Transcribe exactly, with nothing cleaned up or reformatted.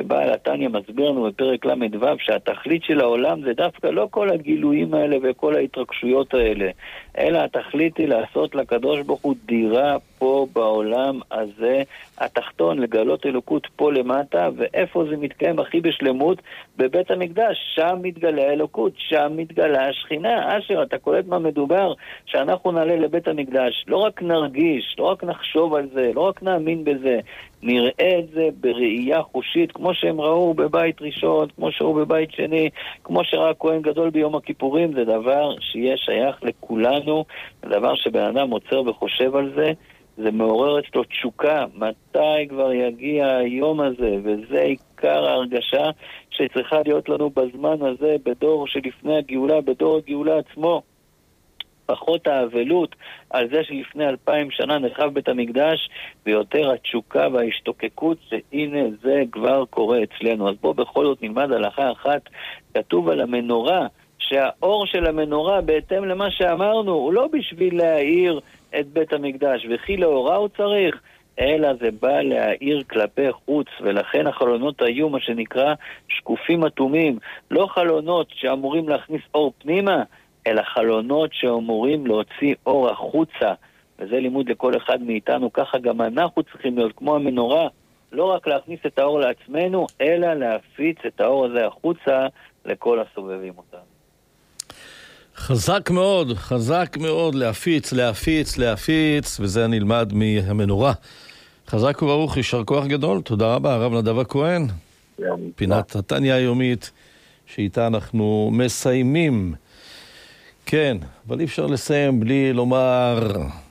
שבעל התניא מסביר לנו בפרק למד ו' שהתכלית של העולם זה דווקא לא כל הגילויים האלה וכל ההתרגשויות האלה, אלא התכלית היא לעשות לקדוש ברוך הוא דירה פה בעולם הזה התחתון, לגלות אלוקות פה למטה, ואיפה זה מתקיים הכי בשלמות? בבית המקדש, שם מתגלה אלוקות, שם מתגלה השכינה. אשר, אתה קולט מה מדובר? שאנחנו נעלה לבית המקדש, לא רק נרגיש, לא רק נחשוב על זה, לא רק נאמין בזה, נראה את זה בראייה חושית, כמו שהם ראו בבית ראשון, כמו שראו בבית שני, כמו שראה כהן גדול ביום הכיפורים. זה דבר שיהיה שייך לכולנו, זה דבר שבן אדם עוצר וחושב על זה, זה מעורר אצלו תשוקה, מתי כבר יגיע היום הזה, וזה עיקר ההרגשה שצריכה להיות לנו בזמן הזה, בדור שלפני הגאולה, בדור הגאולה עצמו. פחות האבלות על זה שלפני אלפיים שנה נחרב בית המקדש, ויותר התשוקה וההשתוקקות שהנה זה כבר קורה אצלנו. אז בוא בכל זאת נלמד הלכה אחת. כתוב על המנורה שהאור של המנורה בהתאם למה שאמרנו הוא לא בשביל להאיר את בית המקדש וכי לאורה הוא צריך, אלא זה בא להאיר כלפי חוץ, ולכן החלונות היו מה שנקרא שקופים אטומים, לא חלונות שאמורים להכניס אור פנימה, אלא חלונות שאמורים להוציא אור החוצה. וזה לימוד לכל אחד מאיתנו, ככה גם אנחנו צריכים להיות כמו המנורה, לא רק להכניס את האור לעצמנו, אלא להפיץ את האור הזה החוצה לכל הסובבים אותנו. חזק מאוד, חזק מאוד, להפיץ, להפיץ, להפיץ, וזה נלמד מהמנורה. חזק וברוך, יישר כוח גדול, תודה רבה, הרב נדב הכהן. פינת התניא היומית, שאיתה אנחנו מסיימים. כן, אבל אי אפשר לסיים בלי לומר